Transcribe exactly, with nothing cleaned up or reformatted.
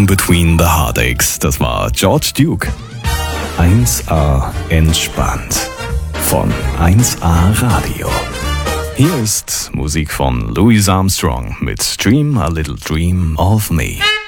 Between the Heartaches, das war George Duke. eins A entspannt von eins A Radio. Hier ist Musik von Louis Armstrong mit Dream a Little Dream of Me.